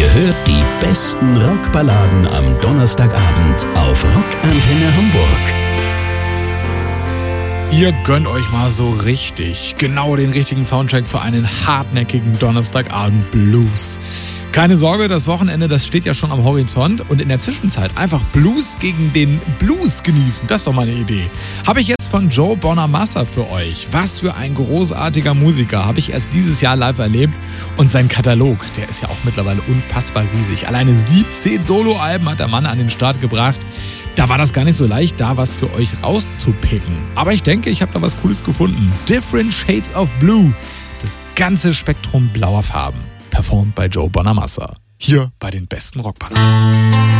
Ihr hört die besten Rockballaden am Donnerstagabend auf Rockantenne Hamburg. Ihr gönnt euch mal so richtig, genau den richtigen Soundtrack für einen hartnäckigen Donnerstagabend Blues. Keine Sorge, das Wochenende, das steht ja schon am Horizont und in der Zwischenzeit einfach Blues gegen den Blues genießen. Das ist doch mal eine Idee. Habe ich jetzt von Joe Bonamassa für euch. Was für ein großartiger Musiker. Habe ich erst dieses Jahr live erlebt und sein Katalog, der ist ja auch mittlerweile unfassbar riesig. Alleine 17 Soloalben hat der Mann an den Start gebracht. Da war das gar nicht so leicht, da was für euch rauszupicken. Aber ich denke, ich habe da was Cooles gefunden. Different Shades of Blue. Das ganze Spektrum blauer Farben. Performt bei Joe Bonamassa. Hier bei den besten Rockballaden.